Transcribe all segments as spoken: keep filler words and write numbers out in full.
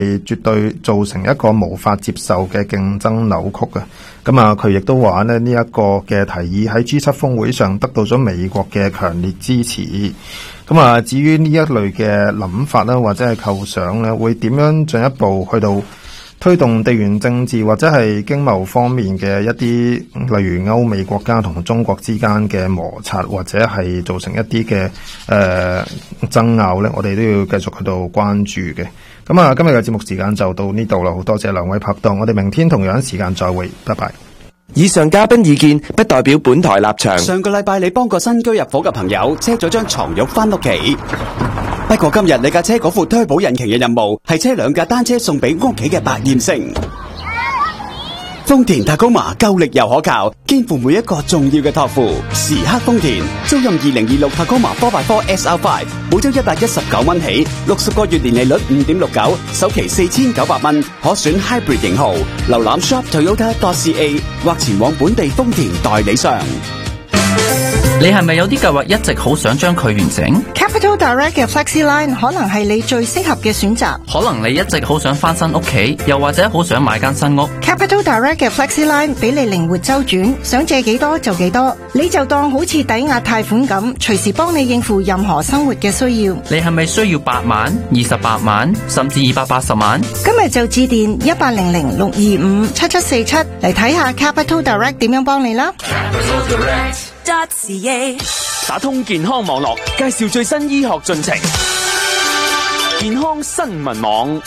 絕對造成一個無法接受嘅競爭扭曲嘅。咁啊，佢亦都話咧，呢一個嘅提議喺 G 七 峰會上得到咗美國嘅強烈支持。咁啊，至於呢一類嘅諗法啦，或者係構想咧，會點樣進一步去到推動地緣政治或者係經貿方面嘅一啲，例如歐美國家同中國之間嘅摩擦，或者係造成一啲嘅誒爭拗咧，我哋都要繼續去到關注嘅。咁啊，今日嘅節目時間就到呢度啦，好多謝兩位拍檔，我哋明天同樣時間再會，拜拜。 以上嘉賓意見不代表本台立場。上個禮拜你幫個新居入伙嘅朋友車咗張床褥返屋企，不過今日你架車嗰副推保引擎嘅任務係車兩架單車送俾屋企嘅百厭星。豐田塔高馬夠力又可靠，肩負每一個重要嘅託付。時刻豐田，租用二零二六塔高馬 four by four S R five， 每周一百一十九蚊起，六十個月年利率五點六九，首期四千九百蚊，可選 Hybrid 型號。瀏覽 shop toyota dot c a 或前往本地豐田代理商。 你係咪有啲計劃一直好想將佢完成？ Capital Direct 嘅 Flexi Line 可能係你最適合嘅選擇。 可能你一直好想翻新屋企，又或者好想買間新屋。 Capital Direct 嘅 Flexi Line 俾你靈活周轉，想借幾多就幾多，你就當好似抵押貸款咁，隨時幫你應付任何生活嘅需要。 你係咪需要八萬、二十八萬，甚至二百八十萬？ 今日就致電一八零零六二五七七四七嚟睇下 Capital Direct 點樣幫你啦。 打通健康網絡，介紹最新醫學進程。健康新聞網。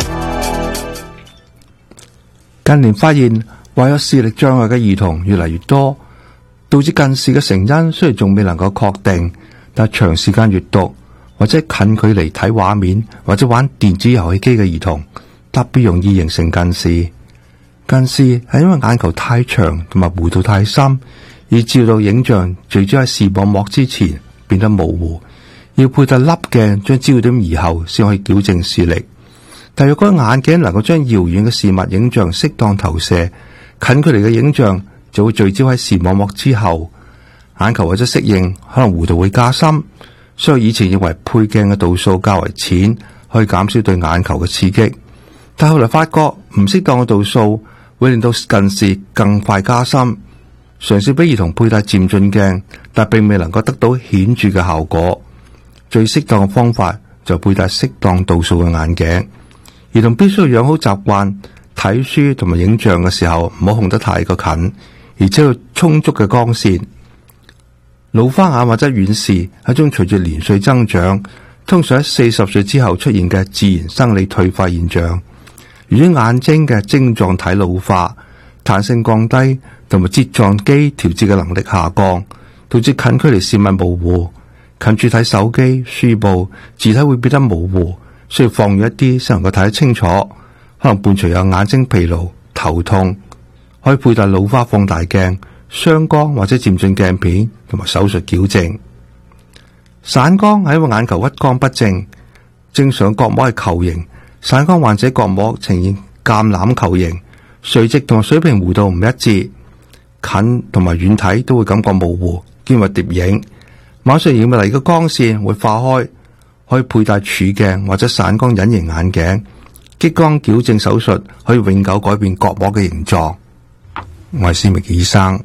近年發現患有視力障礙嘅兒童越嚟越多，導致近視嘅成因雖然仲未能夠確定，但長時間閱讀或者近距離睇畫面或者玩電子遊戲機嘅兒童特別容易形成近視。近視係因為眼球太長同埋弧度太深，而照到影像聚焦喺視網膜之前變得模糊，要配戴粒鏡將焦點移後先可以矯正視力。但若果眼鏡能夠將遙遠嘅事物影像適當投射，近距離嘅影像就會聚焦喺視網膜之後，眼球為咗適應，可能弧度會加深。所以以前認為配鏡嘅度數較為淺，可以減少對眼球嘅刺激，但後來發覺唔適當嘅度數會令到近視更快加深。嘗試俾兒童佩戴漸進鏡，但並未能夠得到顯著嘅效果。最適當嘅方法就佩戴適當度數嘅眼鏡。兒童必須要養好習慣，睇書同埋影像嘅時候唔好控得太過近，而且要充足嘅光線。老花眼或者遠視係一種隨住年歲增長，通常喺四十歲之後出現嘅自然生理退化現象。由於眼睛嘅晶狀體老化、彈性降低同埋睫狀肌調節嘅能力下降，導致近距離視物模糊。近住睇手機、書報，字體會變得模糊，需要放遠一啲先能夠睇得清楚。可能伴隨有眼睛疲勞、頭痛，可以佩戴老花放大鏡、雙光或者漸進鏡片同埋手術矯正。散光係因為眼球屈光不正，正常角膜係球形，散光患者角膜呈現橄欖球形，垂直同埋水平弧度唔一致，近同埋遠睇都會感覺模糊，兼或疊影。馬上迎嚟嘅光線會化開，可以佩戴儲鏡或者散光隱形眼鏡。激光矯正手術可以永久改變角膜嘅形狀。我係施明醫生。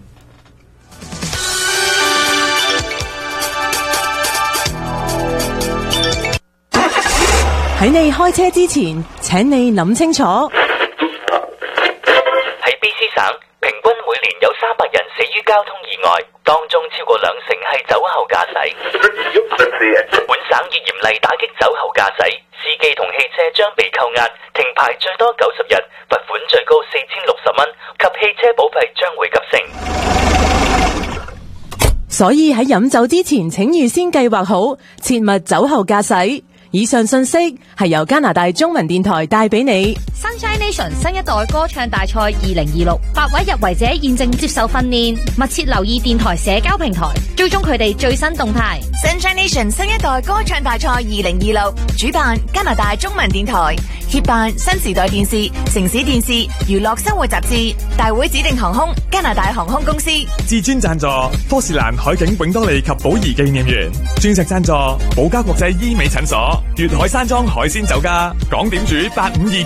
喺你開車之前，請你諗清楚。喺 B C 省，平均每年有三百人死於交通意外，當中超過兩成係酒後駕駛。本省已嚴厲打擊酒後駕駛，司機同汽車將被扣押，停牌最多九十日，罰款最高四千六十蚊，及汽車保費將會急升。 所以喺飲酒之前，請預先計劃好，切勿酒後駕駛。以上信息係由加拿大中文電台帶俾你。 Sunshine Nation 新一代歌唱大賽二零二六，八位入圍者現正接受訓練，密切留意電台社交平台，追蹤佢哋最新動態。 Sunshine Nation 新一代歌唱大賽二零二六，主辦加拿大中文電台，協辦新時代電視、城市電視、娛樂生活雜誌，大會指定航空加拿大航空公司， 至尊贊助科士蘭海景永多利及寶儀紀念園，鑽石贊助寶嘉國際醫美診所，粵海山莊海鮮酒家，港點主八五二。